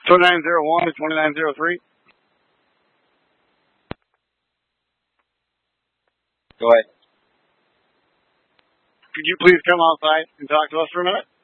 2901 to 2903. Go ahead. Could you please come outside and talk to us for a minute?